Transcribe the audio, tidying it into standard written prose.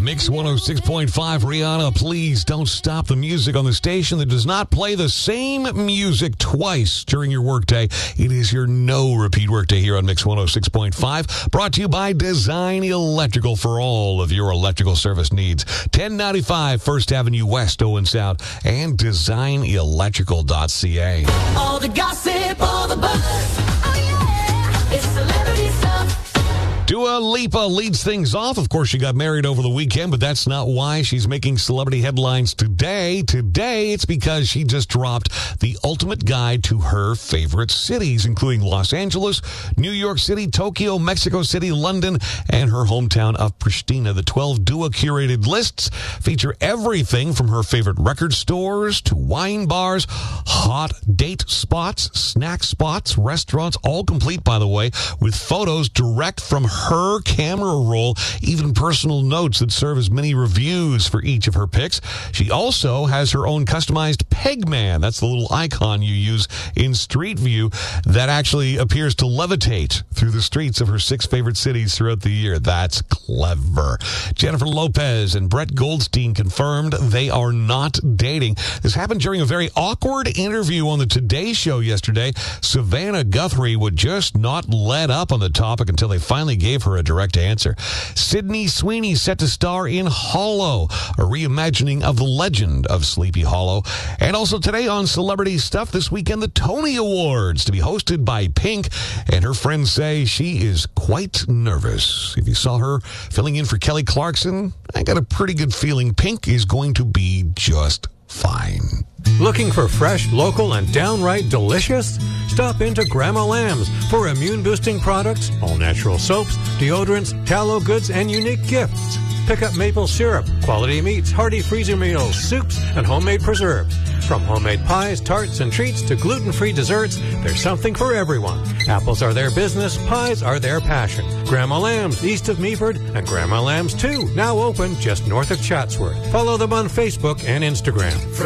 Mix 106.5, Rihanna, please don't stop the music on the station that does not play the same music twice during your workday. It is your no repeat workday here on Mix 106.5, brought to you by Design Electrical for all of your electrical service needs. 1095 First Avenue West, Owen Sound, and designelectrical.ca. All the gossip, all the buzz. Oh yeah, it's celebrity stuff. Dua Lipa leads things off. Of course, she got married over the weekend, but that's not why she's making celebrity headlines today. Today, it's because she just dropped the ultimate guide to her favorite cities, including Los Angeles, New York City, Tokyo, Mexico City, London, and her hometown of Pristina. The 12 Dua curated lists feature everything from her favorite record stores to wine bars, hot date spots, snack spots, restaurants, all complete, by the way, with photos direct from her camera roll, even personal notes that serve as mini reviews for each of her picks. She also has her own customized Pegman. That's the little icon you use in Street View that actually appears to levitate through the streets of her 6 favorite cities throughout the year. That's clever. Jennifer Lopez and Brett Goldstein confirmed they are not dating. This happened during a very awkward interview on the Today Show yesterday. Savannah Guthrie would just not let up on the topic until they finally gave her a direct answer. Sydney Sweeney set to star in Hollow, a reimagining of the legend of Sleepy Hollow. And also today on Celebrity Stuff, this weekend, the Tony Awards to be hosted by Pink. And her friends say she is quite nervous. If you saw her filling in for Kelly Clarkson, I got a pretty good feeling Pink is going to be just fine. Looking for fresh, local, and downright delicious? Stop into Grandma Lamb's for immune-boosting products, all-natural soaps, deodorants, tallow goods, and unique gifts. Pick up maple syrup, quality meats, hearty freezer meals, soups, and homemade preserves. From homemade pies, tarts, and treats to gluten-free desserts, there's something for everyone. Apples are their business, pies are their passion. Grandma Lamb's, east of Meaford, and Grandma Lamb's 2, now open just north of Chatsworth. Follow them on Facebook and Instagram.